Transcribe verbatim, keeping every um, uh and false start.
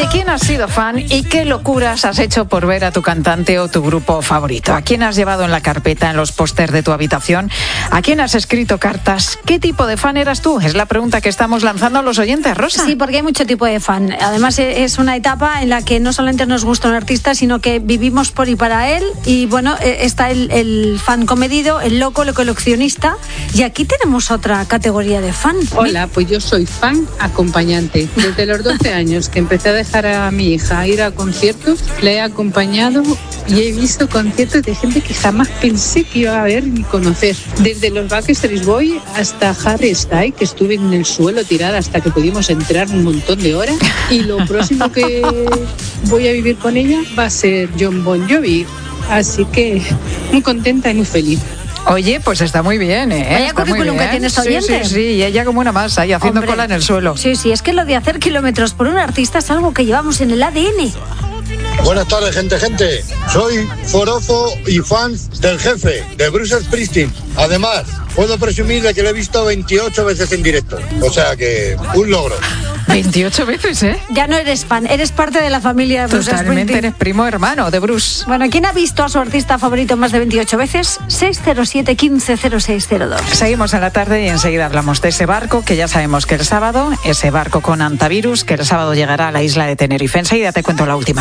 ¿De quién has sido fan y qué locuras has hecho por ver a tu cantante o tu grupo favorito? ¿A quién has llevado en la carpeta, en los pósters de tu habitación? ¿A quién has escrito cartas? ¿Qué tipo de fan eras tú? Es la pregunta que estamos lanzando a los oyentes, Rosa. Sí, porque hay mucho tipo de fan. Además, es una etapa en la que no solamente nos gusta un artista, sino que vivimos por y para él. Y bueno, está el, el fan comedido, el loco, el coleccionista. Y aquí tenemos otra categoría de fan. Hola, pues yo soy fan acompañante. Desde los doce años que empecé a dejar a mi hija ir a conciertos, le he acompañado y he visto conciertos de gente que jamás pensé que iba a ver ni conocer. Desde los Backstreet Boys hasta Harry Styles, que estuve en el suelo tirada hasta que pudimos entrar un montón de horas. Y lo próximo que voy a vivir con ella va a ser Jon Bon Jovi. Así que muy contenta y muy feliz. Oye, pues está muy bien, ¿eh? Vaya Está currículum que tienes oyente. Sí, sí, sí, y ella como una masa, ahí haciendo Hombre, cola en el suelo. Sí, sí, es que lo de hacer kilómetros por un artista es algo que llevamos en el A D N. Buenas tardes, gente, gente. Soy forofo y fan del Jefe, de Bruce Springsteen. Además, puedo presumir de que lo he visto veintiocho veces en directo. O sea que, un logro. veintiocho veces, ¿eh? Ya no eres fan, eres parte de la familia de Bruce Totalmente, Springsteen. eres primo hermano de Bruce. Bueno, ¿quién ha visto a su artista favorito más de veintiocho veces? seis cero siete, uno cinco cero seis cero dos. Seguimos en la tarde y enseguida hablamos de ese barco que ya sabemos que el sábado, ese barco con antivirus, que el sábado llegará a la isla de Tenerife. Enseguida te cuento la última.